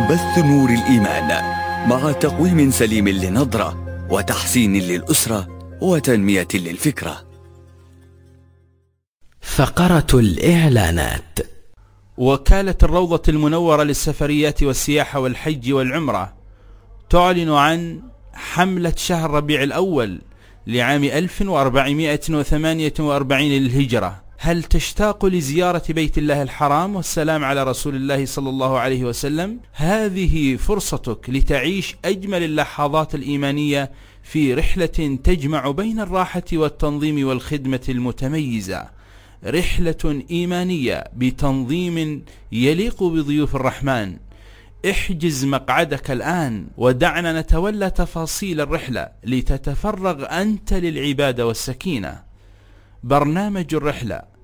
بث نور الإيمان مع تقويم سليم للنظرة وتحسين للأسرة وتنمية للفكرة. فقرة الإعلانات. وكالة الروضة المنورة للسفريات والسياحة والحج والعمرة تعلن عن حملة شهر ربيع الأول لعام 1448 للهجرة. هل تشتاق لزيارة بيت الله الحرام والسلام على رسول الله صلى الله عليه وسلم؟ هذه فرصتك لتعيش أجمل اللحظات الإيمانية في رحلة تجمع بين الراحة والتنظيم والخدمة المتميزة. رحلة إيمانية بتنظيم يليق بضيوف الرحمن. احجز مقعدك الآن ودعنا نتولى تفاصيل الرحلة لتتفرغ أنت للعبادة والسكينة. برنامج الرحلة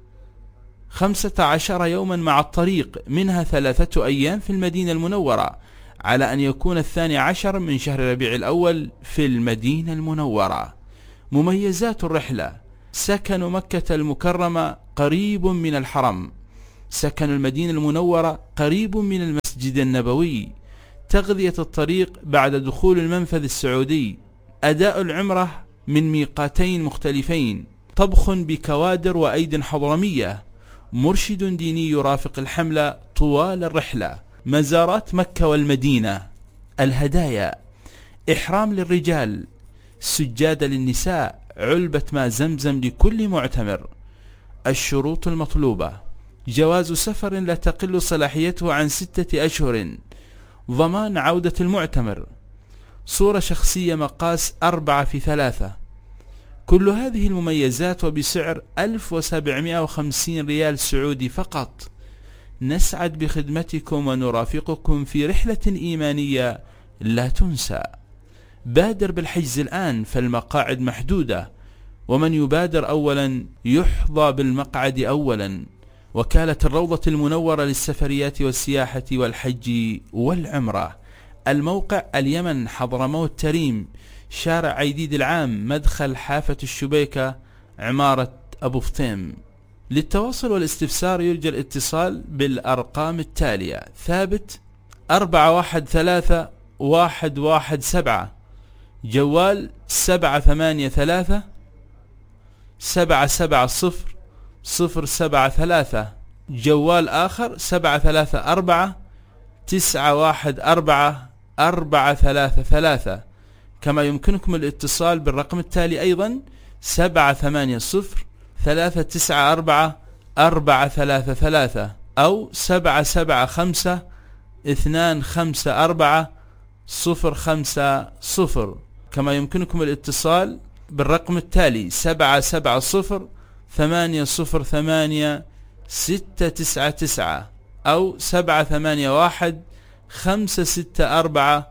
15 يوما مع الطريق، منها 3 أيام في المدينة المنورة، على أن يكون 12 من شهر ربيع الأول في المدينة المنورة. مميزات الرحلة: سكن مكة المكرمة قريب من الحرم، سكن المدينة المنورة قريب من المسجد النبوي، تغذية الطريق بعد دخول المنفذ السعودي، أداء العمرة من ميقاتين مختلفين، طبخ بكوادر وأيد حضرمية، مرشد ديني يرافق الحملة طوال الرحلة، مزارات مكة والمدينة. الهدايا: إحرام للرجال، سجادة للنساء، علبة ماء زمزم لكل معتمر. الشروط المطلوبة: جواز سفر لا تقل صلاحيته عن 6 أشهر، ضمان عودة المعتمر، صورة شخصية مقاس 4:3. كل هذه المميزات وبسعر 1750 ريال سعودي فقط. نسعد بخدمتكم ونرافقكم في رحلة إيمانية لا تنسى. بادر بالحجز الآن فالمقاعد محدودة، ومن يبادر أولا يحظى بالمقعد أولا. وكالة الروضة المنورة للسفريات والسياحة والحج والعمرة. الموقع: اليمن، حضرموت تريم، شارع عيديد العام، مدخل حافة الشبيكة، عمارة أبو فطيم. للتواصل والاستفسار يرجى الاتصال بالأرقام التالية: ثابت 413117، جوال 783 770 073، جوال آخر 734 914 433. كما يمكنكم الاتصال بالرقم التالي أيضا 780 394 433 أو 775 254 050. كما يمكنكم الاتصال بالرقم التالي 770 808 699 أو 781 564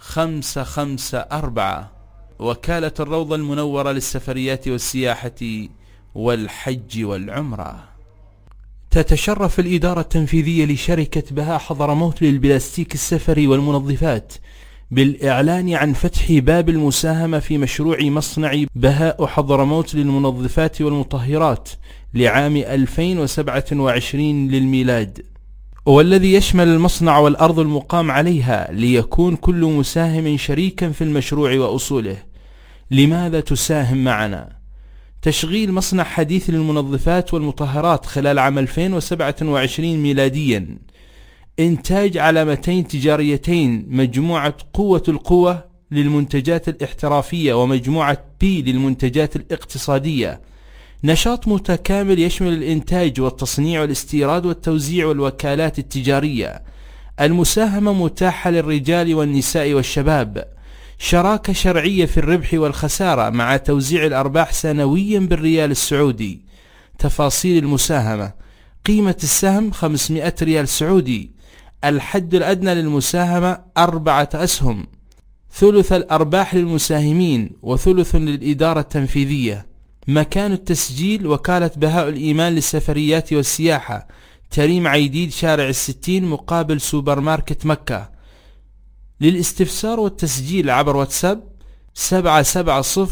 554. وكالة الروضة المنورة للسفريات والسياحة والحج والعمرة. تتشرف الإدارة التنفيذية لشركة بهاء حضرموت للبلاستيك السفري والمنظفات بالإعلان عن فتح باب المساهمة في مشروع مصنع بهاء حضرموت للمنظفات والمطهرات لعام 2027 للميلاد، والذي يشمل المصنع والأرض المقام عليها، ليكون كل مساهم شريكا في المشروع وأصوله. لماذا تساهم معنا؟ تشغيل مصنع حديث للمنظفات والمطهرات خلال عام 2027 ميلاديا، إنتاج علامتين تجاريتين، مجموعة قوة القوة للمنتجات الاحترافية ومجموعة بي للمنتجات الاقتصادية. نشاط متكامل يشمل الإنتاج والتصنيع والاستيراد والتوزيع والوكالات التجارية. المساهمة متاحة للرجال والنساء والشباب. شراكة شرعية في الربح والخسارة مع توزيع الأرباح سنويا بالريال السعودي. تفاصيل المساهمة: قيمة السهم 500 ريال سعودي. الحد الأدنى للمساهمة 4 أسهم، ثلث الأرباح للمساهمين وثلث للإدارة التنفيذية. مكان التسجيل: وكالة بهاء الإيمان للسفريات والسياحة، تريم عيديد، شارع 60 مقابل سوبر ماركت مكة. للاستفسار والتسجيل عبر واتساب 770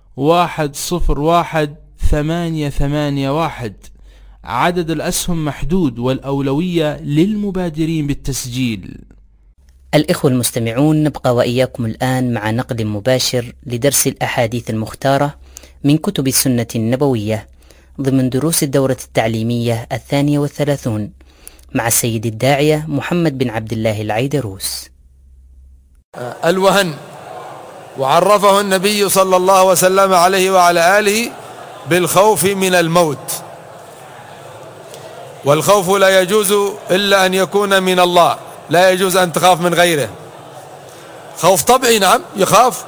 101 881. عدد الأسهم محدود والأولوية للمبادرين بالتسجيل. الإخوة المستمعون، نبقى وإياكم الآن مع نقد مباشر لدرس الأحاديث المختارة من كتب السنة النبوية ضمن دروس الدورة التعليمية 32 مع السيد الداعية محمد بن عبد الله العيدروس. الوهن، وعرفه النبي صلى الله وسلم عليه وعلى آله بالخوف من الموت، والخوف لا يجوز إلا أن يكون من الله، لا يجوز أن تخاف من غيره. خوف طبيعي، نعم يخاف،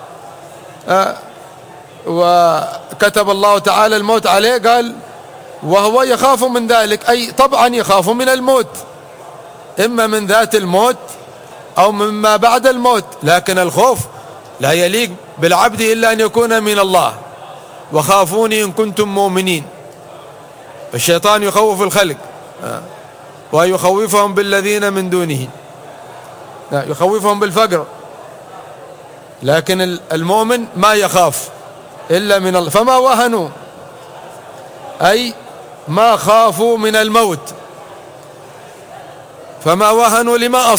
وكتب الله تعالى الموت عليه، قال وهو يخاف من ذلك، أي طبعا يخاف من الموت، إما من ذات الموت أو مما بعد الموت، لكن الخوف لا يليق بالعبد إلا أن يكون من الله. وخافوني إن كنتم مؤمنين. الشيطان يخوف الخلق ويخوفهم بالذين من دونه، يخوفهم بالفقر، لكن المؤمن ما يخاف إلا من الله. فما وهنوا، أي ما خافوا من الموت، فما وهنوا لما